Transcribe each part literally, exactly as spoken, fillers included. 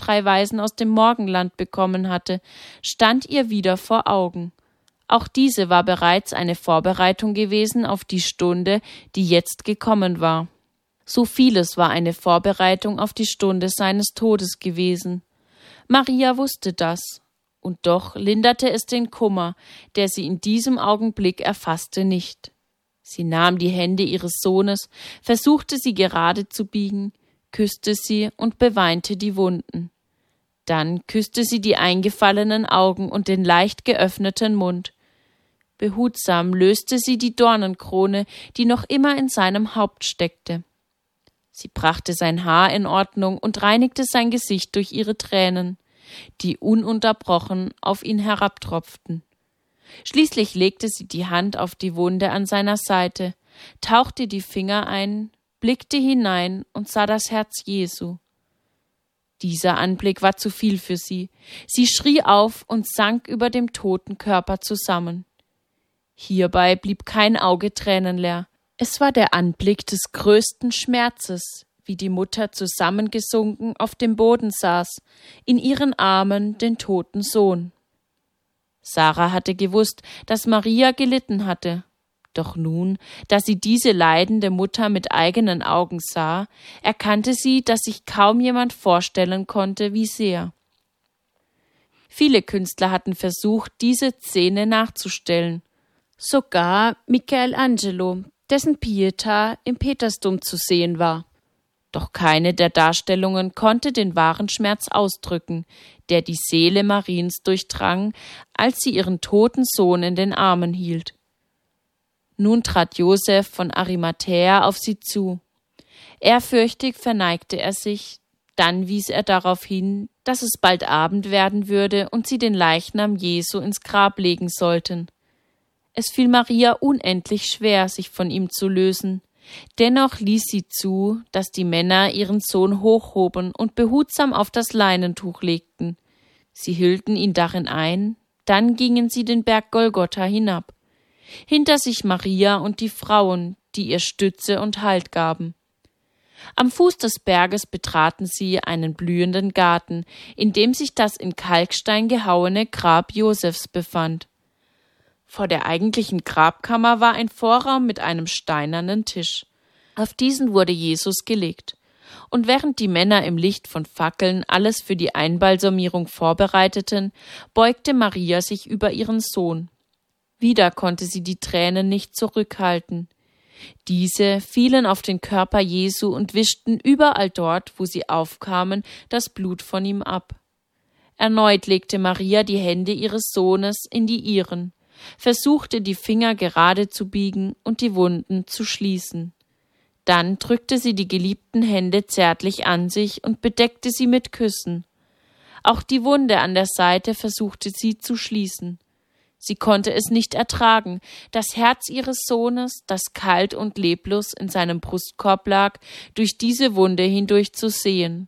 drei Weisen aus dem Morgenland bekommen hatte, stand ihr wieder vor Augen. Auch diese war bereits eine Vorbereitung gewesen auf die Stunde, die jetzt gekommen war. So vieles war eine Vorbereitung auf die Stunde seines Todes gewesen. Maria wusste das, und doch linderte es den Kummer, der sie in diesem Augenblick erfasste, nicht. Sie nahm die Hände ihres Sohnes, versuchte sie gerade zu biegen, küsste sie und beweinte die Wunden. Dann küsste sie die eingefallenen Augen und den leicht geöffneten Mund. Behutsam löste sie die Dornenkrone, die noch immer in seinem Haupt steckte. Sie brachte sein Haar in Ordnung und reinigte sein Gesicht durch ihre Tränen, die ununterbrochen auf ihn herabtropften. Schließlich legte sie die Hand auf die Wunde an seiner Seite, tauchte die Finger ein, blickte hinein und sah das Herz Jesu. Dieser Anblick war zu viel für sie. Sie schrie auf und sank über dem toten Körper zusammen. Hierbei blieb kein Auge tränenleer. Es war der Anblick des größten Schmerzes, wie die Mutter zusammengesunken auf dem Boden saß, in ihren Armen den toten Sohn. Sarah hatte gewusst, dass Maria gelitten hatte. Doch nun, da sie diese leidende Mutter mit eigenen Augen sah, erkannte sie, dass sich kaum jemand vorstellen konnte, wie sehr. Viele Künstler hatten versucht, diese Szene nachzustellen. Sogar Michelangelo, dessen Pietà im Petersdom zu sehen war. Doch keine der Darstellungen konnte den wahren Schmerz ausdrücken, der die Seele Mariens durchdrang, als sie ihren toten Sohn in den Armen hielt. Nun trat Josef von Arimathäa auf sie zu. Ehrfürchtig verneigte er sich, dann wies er darauf hin, dass es bald Abend werden würde und sie den Leichnam Jesu ins Grab legen sollten. Es fiel Maria unendlich schwer, sich von ihm zu lösen. Dennoch ließ sie zu, dass die Männer ihren Sohn hochhoben und behutsam auf das Leinentuch legten. Sie hüllten ihn darin ein, dann gingen sie den Berg Golgotha hinab. Hinter sich Maria und die Frauen, die ihr Stütze und Halt gaben. Am Fuß des Berges betraten sie einen blühenden Garten, in dem sich das in Kalkstein gehauene Grab Josefs befand. Vor der eigentlichen Grabkammer war ein Vorraum mit einem steinernen Tisch. Auf diesen wurde Jesus gelegt. Und während die Männer im Licht von Fackeln alles für die Einbalsamierung vorbereiteten, beugte Maria sich über ihren Sohn. Wieder konnte sie die Tränen nicht zurückhalten. Diese fielen auf den Körper Jesu und wischten überall dort, wo sie aufkamen, das Blut von ihm ab. Erneut legte Maria die Hände ihres Sohnes in die ihren, versuchte die Finger gerade zu biegen und die Wunden zu schließen. Dann drückte sie die geliebten Hände zärtlich an sich und bedeckte sie mit Küssen. Auch die Wunde an der Seite versuchte sie zu schließen. Sie konnte es nicht ertragen, das Herz ihres Sohnes, das kalt und leblos in seinem Brustkorb lag, durch diese Wunde hindurch zu sehen.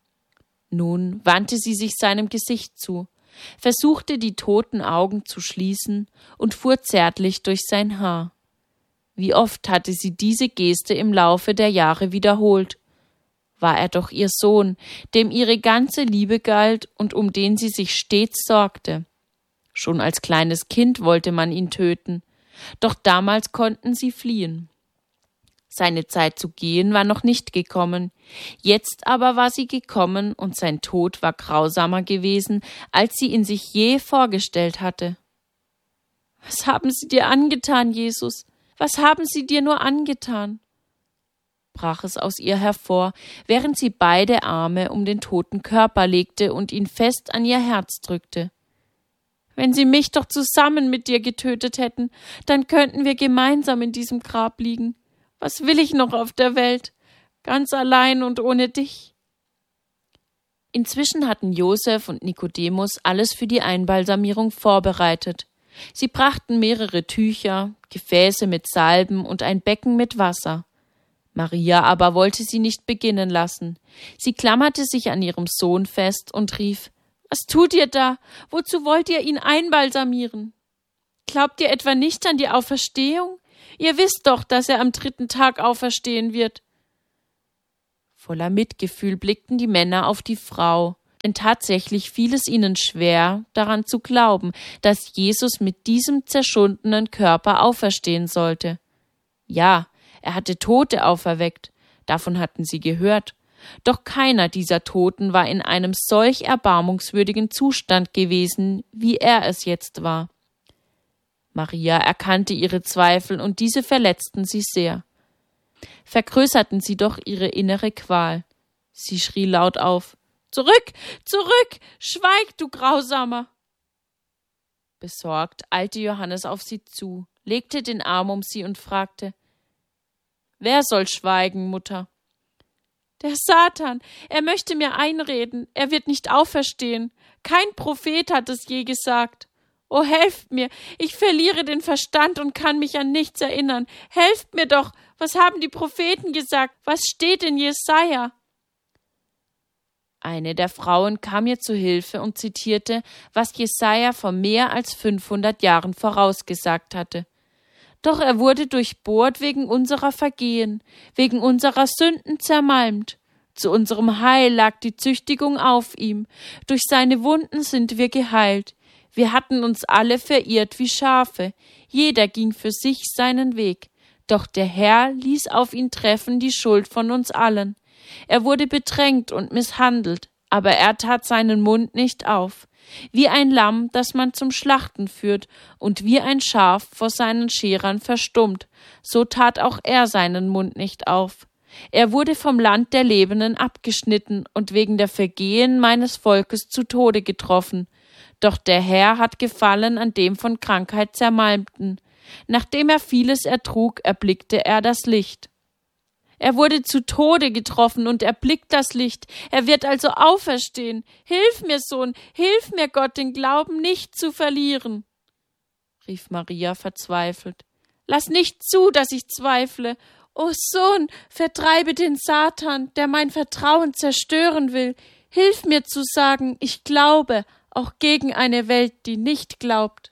Nun wandte sie sich seinem Gesicht zu, versuchte die toten Augen zu schließen und fuhr zärtlich durch sein Haar. Wie oft hatte sie diese Geste im Laufe der Jahre wiederholt. War er doch ihr Sohn, dem ihre ganze Liebe galt und um den sie sich stets sorgte. Schon als kleines Kind wollte man ihn töten, doch damals konnten sie fliehen. Seine Zeit zu gehen war noch nicht gekommen, jetzt aber war sie gekommen und sein Tod war grausamer gewesen, als sie ihn sich je vorgestellt hatte. »Was haben sie dir angetan, Jesus? Was haben sie dir nur angetan?« brach es aus ihr hervor, während sie beide Arme um den toten Körper legte und ihn fest an ihr Herz drückte. »Wenn sie mich doch zusammen mit dir getötet hätten, dann könnten wir gemeinsam in diesem Grab liegen. Was will ich noch auf der Welt? Ganz allein und ohne dich.« Inzwischen hatten Josef und Nikodemus alles für die Einbalsamierung vorbereitet. Sie brachten mehrere Tücher, Gefäße mit Salben und ein Becken mit Wasser. Maria aber wollte sie nicht beginnen lassen. Sie klammerte sich an ihrem Sohn fest und rief: »Was tut ihr da? Wozu wollt ihr ihn einbalsamieren? Glaubt ihr etwa nicht an die Auferstehung? Ihr wisst doch, dass er am dritten Tag auferstehen wird.« Voller Mitgefühl blickten die Männer auf die Frau, Denn tatsächlich fiel es ihnen schwer, daran zu glauben, dass Jesus mit diesem zerschundenen Körper auferstehen sollte. Ja, er hatte Tote auferweckt, davon hatten sie gehört. Doch keiner dieser Toten war in einem solch erbarmungswürdigen Zustand gewesen, wie er es jetzt war. Maria erkannte ihre Zweifel, und diese verletzten sie sehr. Vergrößerten sie doch ihre innere Qual. Sie schrie laut auf: »Zurück, zurück! Schweig, du Grausamer!« Besorgt eilte Johannes auf sie zu, legte den Arm um sie und fragte: »Wer soll schweigen, Mutter?« »Der Satan, er möchte mir einreden, er wird nicht auferstehen. Kein Prophet hat es je gesagt. Oh, helft mir, ich verliere den Verstand und kann mich an nichts erinnern. Helft mir doch, was haben die Propheten gesagt? Was steht in Jesaja?« Eine der Frauen kam ihr zu Hilfe und zitierte, was Jesaja vor mehr als fünfhundert Jahren vorausgesagt hatte. Doch er wurde durchbohrt wegen unserer Vergehen, wegen unserer Sünden zermalmt. Zu unserem Heil lag die Züchtigung auf ihm. Durch seine Wunden sind wir geheilt. Wir hatten uns alle verirrt wie Schafe. Jeder ging für sich seinen Weg. Doch der Herr ließ auf ihn treffen die Schuld von uns allen. Er wurde bedrängt und misshandelt, aber er tat seinen Mund nicht auf. Wie ein Lamm, das man zum Schlachten führt, und wie ein Schaf vor seinen Scherern verstummt, so tat auch er seinen Mund nicht auf. Er wurde vom Land der Lebenden abgeschnitten und wegen der Vergehen meines Volkes zu Tode getroffen. Doch der Herr hat Gefallen an dem von Krankheit Zermalmten. Nachdem er vieles ertrug, erblickte er das Licht. Er wurde zu Tode getroffen und erblickt das Licht. Er wird also auferstehen. Hilf mir, Sohn, hilf mir, Gott, den Glauben nicht zu verlieren, rief Maria verzweifelt. Lass nicht zu, dass ich zweifle. O Sohn, vertreibe den Satan, der mein Vertrauen zerstören will. Hilf mir zu sagen, ich glaube, auch gegen eine Welt, die nicht glaubt.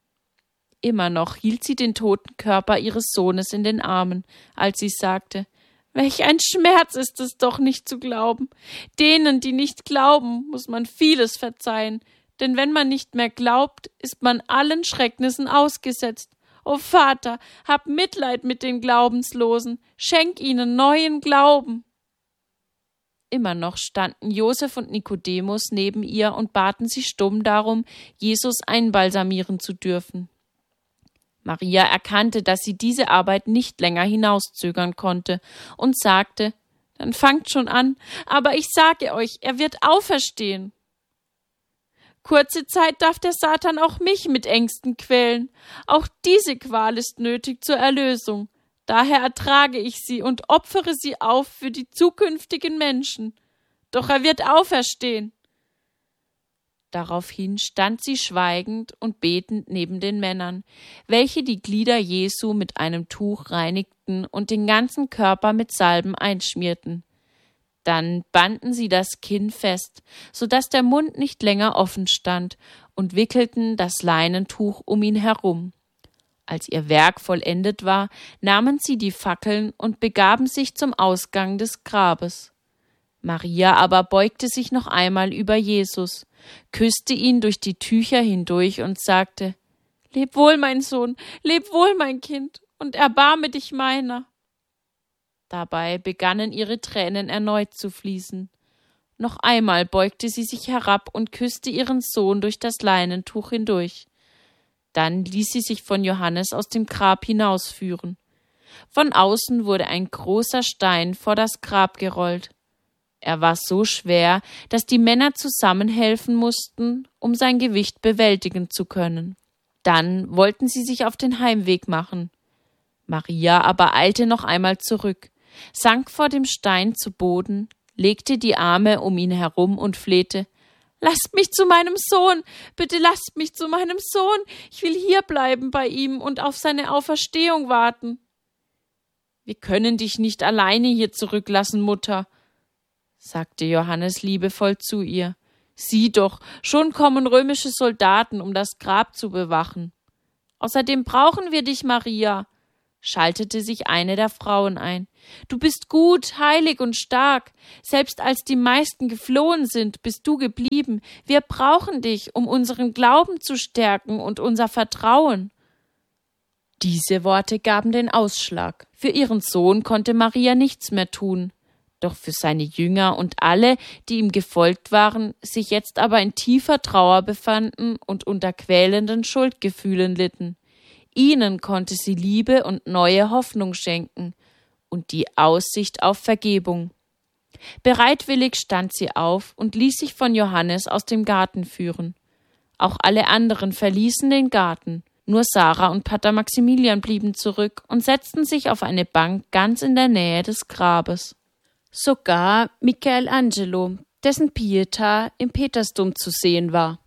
Immer noch hielt sie den toten Körper ihres Sohnes in den Armen, als sie sagte: Welch ein Schmerz ist es doch, nicht zu glauben. Denen, die nicht glauben, muss man vieles verzeihen, denn wenn man nicht mehr glaubt, ist man allen Schrecknissen ausgesetzt. O Vater, hab Mitleid mit den Glaubenslosen, schenk ihnen neuen Glauben. Immer noch standen Josef und Nikodemus neben ihr und baten sie stumm darum, Jesus einbalsamieren zu dürfen. Maria erkannte, dass sie diese Arbeit nicht länger hinauszögern konnte und sagte: Dann fangt schon an, aber ich sage euch, er wird auferstehen. Kurze Zeit darf der Satan auch mich mit Ängsten quälen. Auch diese Qual ist nötig zur Erlösung. Daher ertrage ich sie und opfere sie auf für die zukünftigen Menschen. Doch er wird auferstehen. Daraufhin stand sie schweigend und betend neben den Männern, welche die Glieder Jesu mit einem Tuch reinigten und den ganzen Körper mit Salben einschmierten. Dann banden sie das Kinn fest, so daß der Mund nicht länger offen stand, und wickelten das Leinentuch um ihn herum. Als ihr Werk vollendet war, nahmen sie die Fackeln und begaben sich zum Ausgang des Grabes. Maria aber beugte sich noch einmal über Jesus, küsste ihn durch die Tücher hindurch und sagte: Leb wohl, mein Sohn, leb wohl, mein Kind, und erbarme dich meiner. Dabei begannen ihre Tränen erneut zu fließen. Noch einmal beugte sie sich herab und küsste ihren Sohn durch das Leinentuch hindurch. Dann ließ sie sich von Johannes aus dem Grab hinausführen. Von außen wurde ein großer Stein vor das Grab gerollt. Er war so schwer, dass die Männer zusammenhelfen mussten, um sein Gewicht bewältigen zu können. Dann wollten sie sich auf den Heimweg machen. Maria aber eilte noch einmal zurück, sank vor dem Stein zu Boden, legte die Arme um ihn herum und flehte: »Lasst mich zu meinem Sohn, bitte lasst mich zu meinem Sohn, ich will hier bleiben bei ihm und auf seine Auferstehung warten.« »Wir können dich nicht alleine hier zurücklassen, Mutter«, sagte Johannes liebevoll zu ihr. »Sieh doch, schon kommen römische Soldaten, um das Grab zu bewachen. Außerdem brauchen wir dich, Maria. schaltete sich eine der Frauen ein. »Du bist gut, heilig und stark. Selbst als die meisten geflohen sind, bist du geblieben. Wir brauchen dich, um unseren Glauben zu stärken und unser Vertrauen.« Diese Worte gaben den Ausschlag. Für ihren Sohn konnte Maria nichts mehr tun. Doch für seine Jünger und alle, die ihm gefolgt waren, sich jetzt aber in tiefer Trauer befanden und unter quälenden Schuldgefühlen litten. Ihnen konnte sie Liebe und neue Hoffnung schenken und die Aussicht auf Vergebung. Bereitwillig stand sie auf und ließ sich von Johannes aus dem Garten führen. Auch alle anderen verließen den Garten. Nur Sarah und Pater Maximilian blieben zurück und setzten sich auf eine Bank ganz in der Nähe des Grabes. Sogar Michelangelo, dessen Pietà im Petersdom zu sehen war.